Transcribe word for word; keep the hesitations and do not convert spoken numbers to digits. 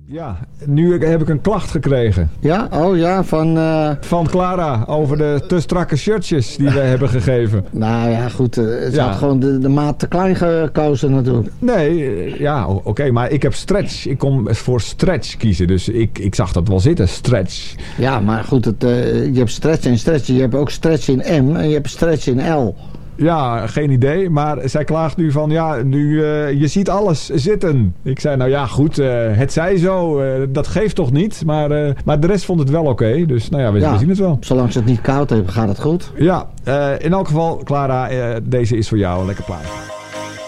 Ja, nu heb ik een klacht gekregen. Ja? Oh ja, van... Uh... Van Clara over de te strakke shirtjes die we hebben gegeven. Nou ja, goed. Uh, ze ja. had gewoon de, de maat te klein gekozen natuurlijk. Nee, ja, oké. Okay, maar ik heb stretch. Ik kon voor stretch kiezen. Dus ik, ik zag dat wel zitten, stretch. Ja, maar goed. Het, uh, je hebt stretch en stretch. Je hebt ook stretch in M en je hebt stretch in L. Ja, geen idee. Maar zij klaagt nu van, ja, nu, uh, je ziet alles zitten. Ik zei, nou ja, goed, uh, het zij zo. Uh, dat geeft toch niet. Maar, uh, maar de rest vond het wel oké. Okay. Dus nou ja, we, ja, we zien het wel. Zolang ze het niet koud hebben, gaat het goed. Ja, uh, in elk geval, Clara, uh, deze is voor jou. Lekker plaatje.